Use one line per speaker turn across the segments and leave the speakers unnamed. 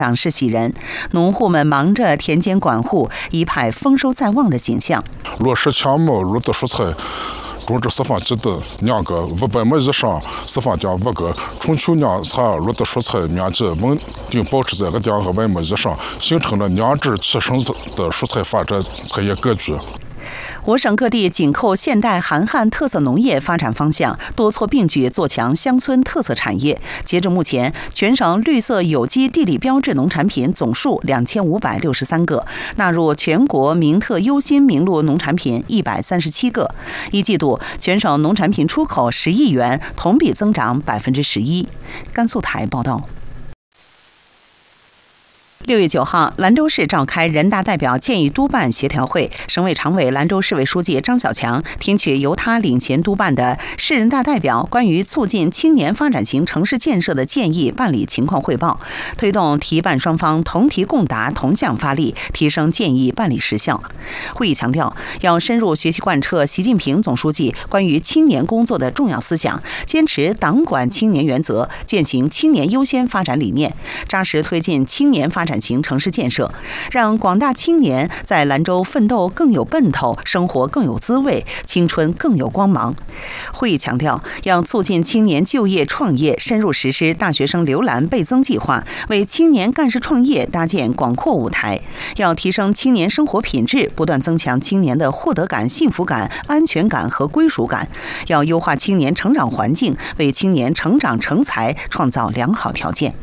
长是喜人，农户们忙着田间管护，一派丰收在望的景象。
落实项目入的蔬菜。种植4方基地2个，500亩以上4方田5个，春秋酿茶入的蔬菜面积稳定保持在200亩以上，形成了两制齐升的蔬菜发展产业格局。
我省各地紧扣现代韩汉特色农业发展方向，多措并举做强乡村特色产业。截至目前，全省绿色有机地理标志农产品总数2563个，纳入全国名特优新名录农产品137个。一季度，全省农产品出口10亿元，同比增长11%。甘肃台报道。6月9号，兰州市召开人大代表建议督办协调会，省委常委、兰州市委书记张小强听取由他领衔督办的市人大代表关于促进青年发展型城市建设的建议办理情况汇报，推动提办双方同题共答、同向发力，提升建议办理时效。会议强调，要深入学习贯彻习近平总书记关于青年工作的重要思想，坚持党管青年原则，践行青年优先发展理念，扎实推进青年发展型城市建设，让广大青年在兰州奋斗更有奔头，生活更有滋味，青春更有光芒。会议强调，要促进青年就业创业，深入实施大学生留兰倍增计划，为青年干事创业搭建广阔舞台。要提升青年生活品质，不断增强青年的获得感、幸福感、安全感和归属感。要优化青年成长环境，为青年成长成才创造良好条件。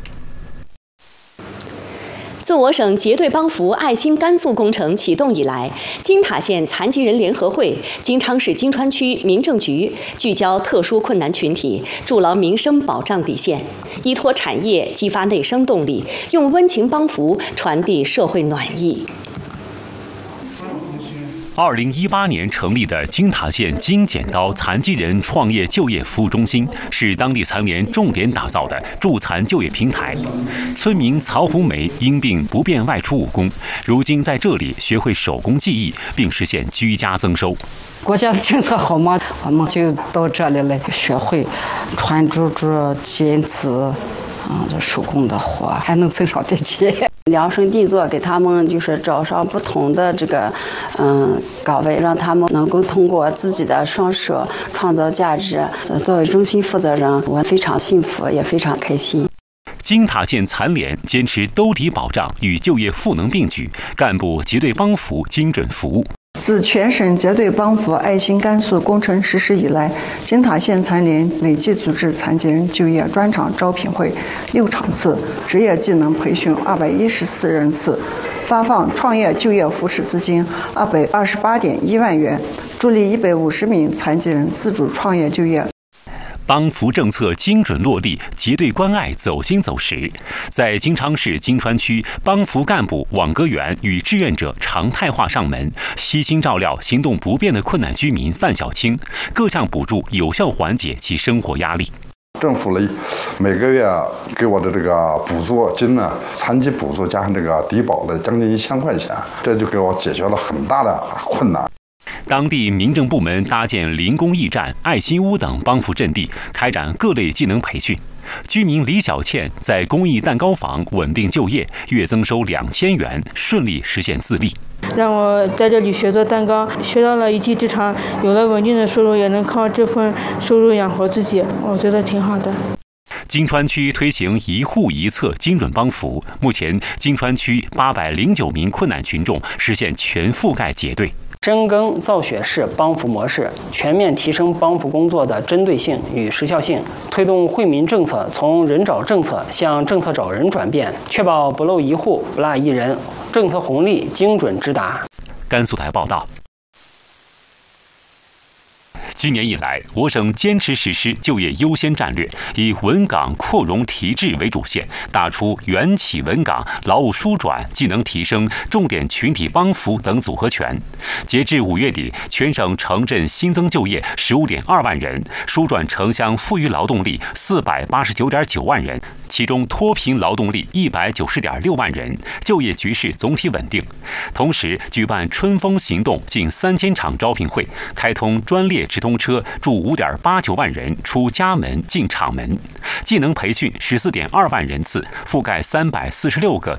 自我省结对帮扶爱心甘肃工程启动以来，金塔县残疾人联合会、金昌市金川区民政局聚焦特殊困难群体，筑牢民生保障底线，依托产业激发内生动力，用温情帮扶传递社会暖意。
2018年成立的金塔县金剪刀残疾人创业就业服务中心，是当地残联重点打造的助残就业平台。村民曹红梅因病不便外出务工，如今在这里学会手工技艺，并实现居家增收。
国家的政策好嘛，我们就到这里来学会穿珠剪纸。这手工的活还能增上点钱，量身定做，给他们就是找上不同的这个岗位，让他们能够通过自己的双手创造价值。作为中心负责人，我非常幸福，也非常开心。
金塔县残联坚持兜底保障与就业赋能并举，干部结对帮扶，精准服务。
自全省结对帮扶爱心甘肃工程实施以来，金塔县残联累计组织残疾人就业专场招聘会6场次，职业技能培训214人次，发放创业就业扶持资金228.1万元，助力150名残疾人自主创业就业。
帮扶政策精准落地，结对关爱走心走实。在金昌市金川区，帮扶干部网格员与志愿者常态化上门，悉心照料行动不便的困难居民范小青，各项补助有效缓解其生活压力。
政府每个月给我的这个补助金呢，残疾补助加上这个低保的将近1000块钱，这就给我解决了很大的困难。
当地民政部门搭建零工驿站、爱心屋等帮扶阵地，开展各类技能培训。居民李小倩在公益蛋糕坊稳定就业，月增收2000元，顺利实现自立。
让我在这里学做蛋糕，学到了一技之长，有了稳定的收入，也能靠这份收入养活自己，我觉得挺好的。
金川区推行一户一策精准帮扶，目前金川区809名困难群众实现全覆盖结对。
深耕造血式帮扶模式，全面提升帮扶工作的针对性与时效性，推动惠民政策从人找政策向政策找人转变，确保不漏一户、不落一人，政策红利精准直达。
甘肃台报道。今年以来，我省坚持实施就业优先战略，以稳岗扩容提质为主线，打出元企稳岗、劳务舒转、技能提升、重点群体帮扶等组合拳。截至5月底，全省城镇新增就业15.2万人，舒转城乡富裕劳动力489.9万人，其中脱贫劳动力190.6万人，就业局势总体稳定。同时，举办春风行动近3000场招聘会，开通专列直通通车，助5.89万人出家门进厂门；技能培训14.2万人次，覆盖346个